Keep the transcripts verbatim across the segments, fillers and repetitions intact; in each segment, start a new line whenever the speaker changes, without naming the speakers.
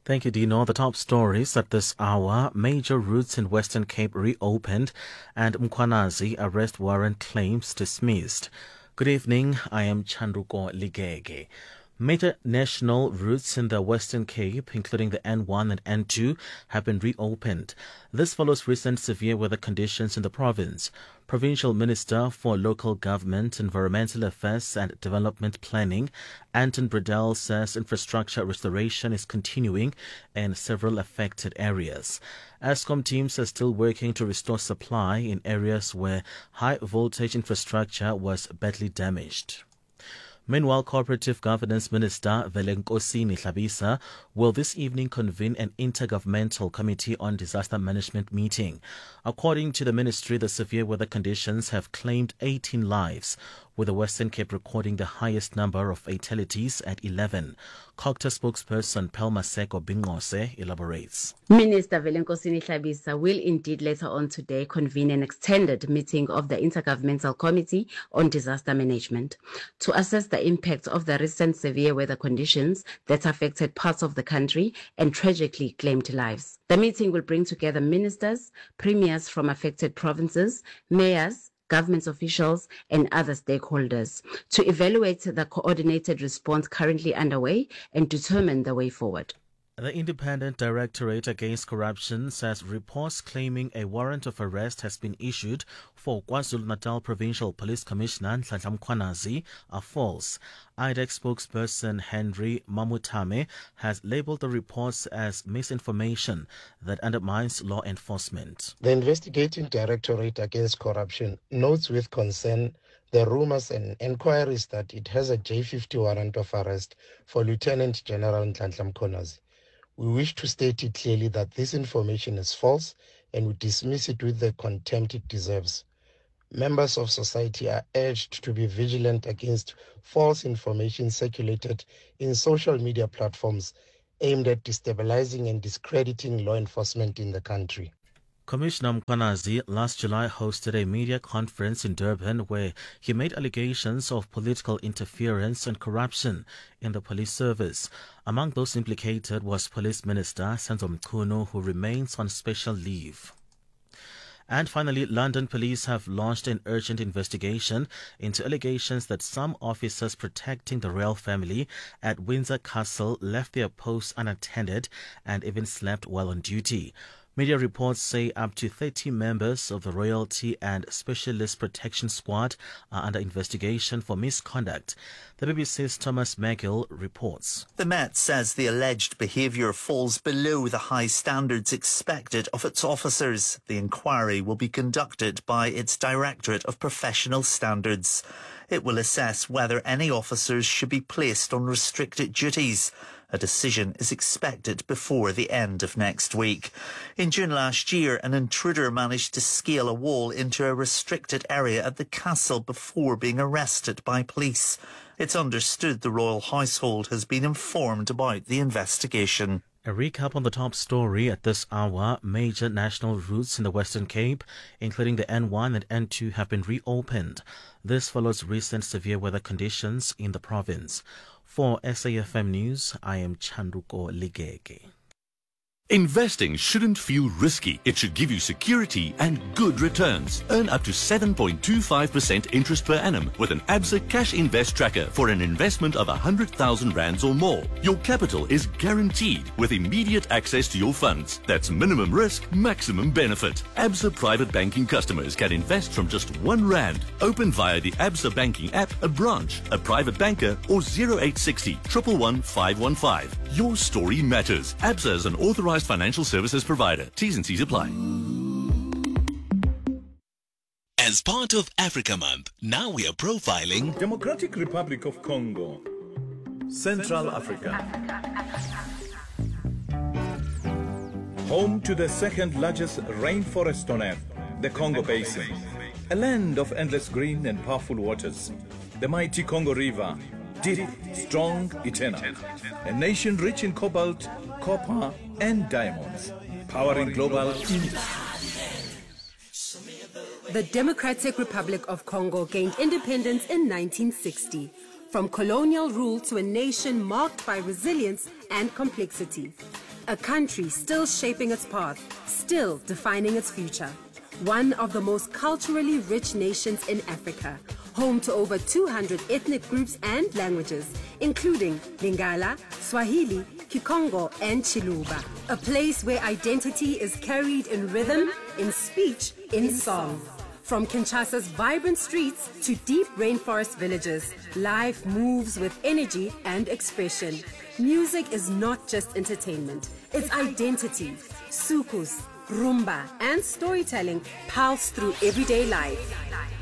Thank you, Dino. The top stories at this hour: major routes in Western Cape reopened and Mkhwanazi arrest warrant claims dismissed. Good evening, I am Chanduko Ligege. Major national routes in the Western Cape, including the N one and N two, have been reopened. This follows recent severe weather conditions in the province. Provincial Minister for Local Government, Environmental Affairs and Development Planning, Anton Bredell, says infrastructure restoration is continuing in several affected areas. Eskom teams are still working to restore supply in areas where high voltage infrastructure was badly damaged. Meanwhile, Cooperative Governance Minister Velenkosini Hlabisa will this evening convene an intergovernmental committee on disaster management meeting. According to the ministry, the severe weather conditions have claimed eighteen lives, with the Western Cape recording the highest number of fatalities at eleven. COGTA spokesperson Pelma Seko Bingose elaborates.
Minister Velenkosini Hlabisa will indeed later on today convene an extended meeting of the Intergovernmental Committee on Disaster Management to assess the impact of the recent severe weather conditions that affected parts of the country and tragically claimed lives. The meeting will bring together ministers, premiers from affected provinces, mayors, government officials and other stakeholders to evaluate the coordinated response currently underway and determine the way forward.
The Independent Directorate Against Corruption says reports claiming a warrant of arrest has been issued for KwaZulu-Natal Provincial Police Commissioner Nhlanhla Mkhwanazi are false. I D E C spokesperson Henry Mamutame has labeled the reports as misinformation that undermines law enforcement.
The Investigating Directorate Against Corruption notes with concern the rumors and inquiries that it has a J fifty warrant of arrest for Lieutenant General Nhlanhla Mkhwanazi. We wish to state it clearly that this information is false and we dismiss it with the contempt it deserves. Members of society are urged to be vigilant against false information circulated in social media platforms aimed at destabilizing and discrediting law enforcement in the country.
Commissioner Mkhwanazi last July hosted a media conference in Durban where he made allegations of political interference and corruption in the police service. Among those implicated was Police Minister Senzo Mchunu, who remains on special leave. And finally, London police have launched an urgent investigation into allegations that some officers protecting the royal family at Windsor Castle left their posts unattended and even slept while on duty. Media reports say up to thirty members of the Royalty and Specialist Protection Squad are under investigation for misconduct. The B B C's Thomas Magill reports.
The Met says the alleged behaviour falls below the high standards expected of its officers. The inquiry will be conducted by its Directorate of Professional Standards. It will assess whether any officers should be placed on restricted duties. A decision is expected before the end of next week. In June last year, an intruder managed to scale a wall into a restricted area at the castle before being arrested by police. It's understood the royal household has been informed about the investigation.
A recap on the top story at this hour: major national routes in the Western Cape, including the N one and N two, have been reopened. This follows recent severe weather conditions in the province. For S A F M News, I am Chanduko Ligege.
Investing shouldn't feel risky. It should give you security and good returns. Earn up to seven point two five percent interest per annum with an Absa Cash Invest Tracker for an investment of one hundred thousand rands or more. Your capital is guaranteed with immediate access to your funds. That's minimum risk, maximum benefit. Absa Private Banking customers can invest from just one rand. Open via the Absa Banking app, a branch, a private banker, or zero eight six zero, one one one, five one five. Your story matters. Absa is an authorized financial services provider. T's and C's apply.
As part of Africa Month, now we are profiling
Democratic Republic of Congo, Central Africa, home to the second largest rainforest on earth, the Congo Basin, a land of endless green and powerful waters, the mighty Congo River, deep, strong, eternal, a nation rich in cobalt, copper and diamonds, powering global industry.
The Democratic Republic of Congo gained independence in nineteen sixty, from colonial rule to a nation marked by resilience and complexity. a country still shaping its path, still defining its future. One of the most culturally rich nations in Africa, home to over two hundred ethnic groups and languages, including Lingala, Swahili, Kikongo, and Chiluba. A place where identity is carried in rhythm, in speech, in song. From Kinshasa's vibrant streets to deep rainforest villages, life moves with energy and expression. Music is not just entertainment, it's identity. Sukus, rumba, and storytelling pulse through everyday life.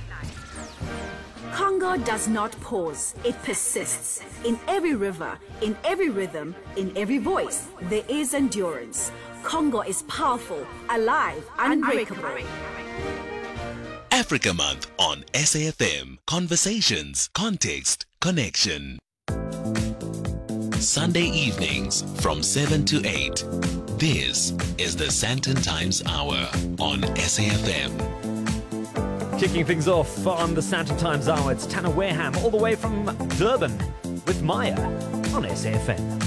Congo does not pause, it persists. In every river, in every rhythm, in every voice, there is endurance. Congo is powerful, alive, unbreakable.
Africa Month on S A F M. Conversations, context, connection. Sunday evenings from seven to eight. This is the Sandton Times Hour on S A F M.
Kicking things off on the Sandton Times Hour, it's Tanner Wareham all the way from Durban with Maya on S A F M.